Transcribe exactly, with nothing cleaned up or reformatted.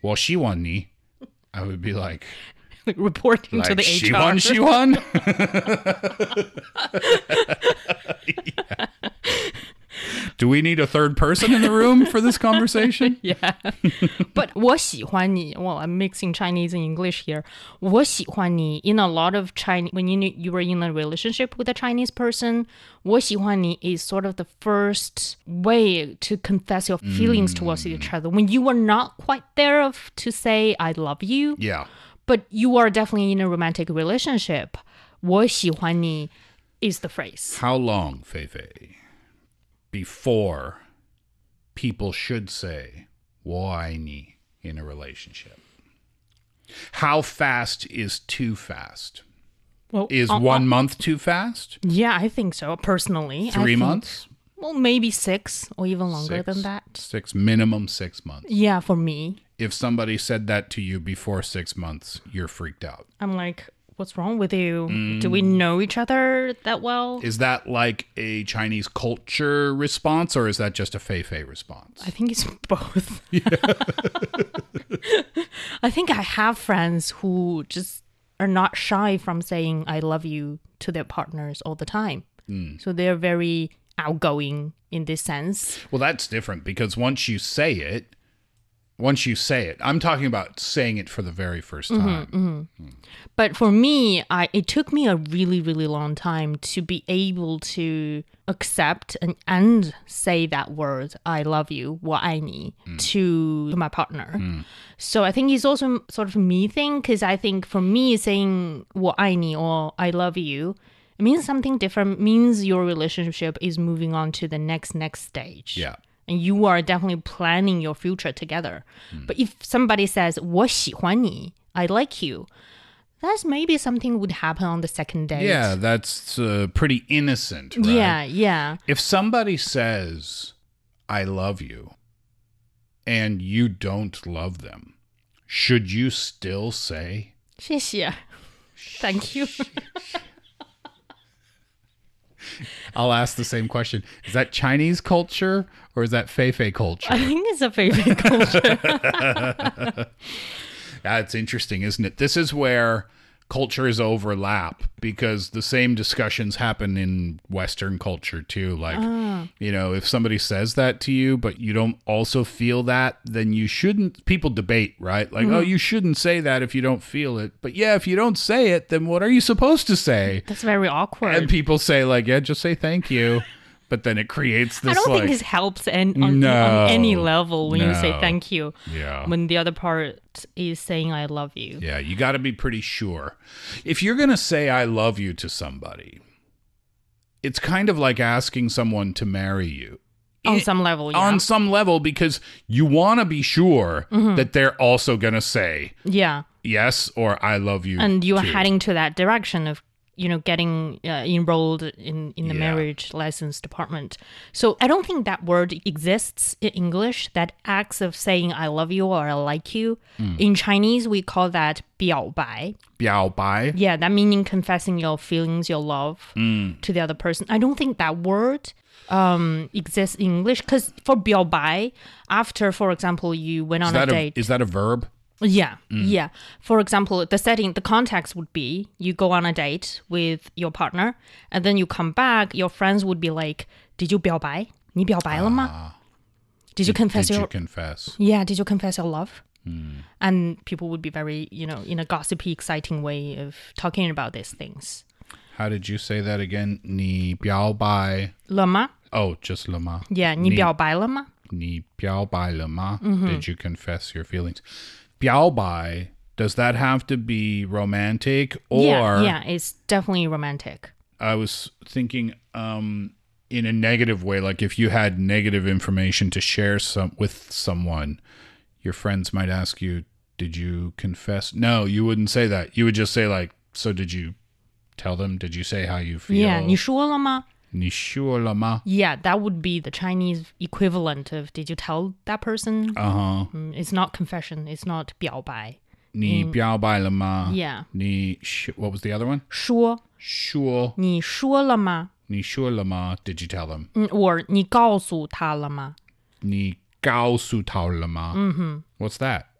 我希望你, I would be like, like reporting like, to the 喜 H 欢 R. 喜欢 yeah. Do we need a third person in the room for this conversation? Yeah. But 我喜欢你, well, I'm mixing Chinese and English here. 我喜欢你 in a lot of Chinese, when you you were in a relationship with a Chinese person, 我喜欢你 is sort of the first way to confess your feelings towards each other. When you were not quite there of, to say, I love you. Yeah. But you are definitely in a romantic relationship. 我喜欢你 is the phrase. How long, Feifei, before people should say 我爱你 in a relationship? How fast is too fast? Well, Is uh, one uh, month too fast? Yeah, I think so, personally. I Three think- months? Well, maybe six or even longer Six. than that. Six, minimum six months. Yeah, for me. If somebody said that to you before six months, you're freaked out. I'm like, what's wrong with you? Mm. Do we know each other that well? Is that like a Chinese culture response, or is that just a Feifei response? I think it's both. I think I have friends who just are not shy from saying I love you to their partners all the time. Mm. So they're very outgoing in this sense. Well, that's different because once you say it, once you say it, I'm talking about saying it for the very first time. Mm-hmm, mm-hmm. But for me, I it took me a really, really long time to be able to accept and, and say that word, I love you, 我爱你, mm. to, to my partner. Mm. So I think it's also sort of a me thing, because I think for me, saying 我爱你 or I love you, it means something different, means your relationship is moving on to the next, next stage. Yeah. And you are definitely planning your future together. Mm. But if somebody says, 我喜欢你, I like you, that's maybe something would happen on the second date. Yeah, that's uh, pretty innocent, right? Yeah, yeah. If somebody says, I love you, and you don't love them, should you still say? 谢谢. Thank you. I'll ask the same question. Is that Chinese culture or is that Feifei culture? I think it's a favorite culture. That's interesting, isn't it? This is where cultures overlap because the same discussions happen in Western culture too. Like, Ah. you know, if somebody says that to you, but you don't also feel that, then you shouldn't. People debate, right? Like, Mm-hmm. oh, you shouldn't say that if you don't feel it. But yeah, if you don't say it, then what are you supposed to say? That's very awkward. And people say like, yeah, just say thank you. But then it creates this I don't like, think this helps an, on, No. on any level when you say No. thank you. yeah. When the other part is saying I love you. Yeah, you got to be pretty sure. If you're going to say I love you to somebody, it's kind of like asking someone to marry you. On It- some level, yeah. On some level, because you want to be sure Mm-hmm. that they're also going to say yeah. yes or I love you. And you're too. heading to that direction of, you know, getting uh, enrolled in, in the Yeah. marriage license department. So I don't think that word exists in English, that acts of saying I love you or I like you. Mm. In Chinese, we call that 表白. 表白. Yeah, that meaning confessing your feelings, your love Mm. to the other person. I don't think that word um, exists in English, because for 表白, after, for example, you went Is on a that a, date. is that a verb? Yeah, yeah. For example, the setting, the context would be you go on a date with your partner, and then you come back, your friends would be like, did you 表白? 你表白了吗? Did you confess Did your... you confess? Yeah, did you confess your love? And people would be very, you know, in a gossipy, exciting way of talking about these things. How did you say that again? 你表白. 了吗? Oh, just 了吗? Yeah, 你表白了吗? 你表白了吗? Did you confess your feelings? 表白, does that have to be romantic or Yeah, yeah, it's definitely romantic. I was thinking um in a negative way, like if you had negative information to share some with someone, your friends might ask you, did you confess? No, you wouldn't say that. You would just say like, so did you tell them? Did you say how you feel? Yeah, 你说了吗? 你说了吗? Yeah, that would be the Chinese equivalent of did you tell that person? Uh-huh. Mm, it's not confession, it's not 表白. 你表白了吗? Yeah. 你 what was the other one? 说, 说, 你说了吗? 你说了吗? Did you tell them? Mm, or 你告诉他了吗? 你告诉他了吗? Mm-hmm. What's that?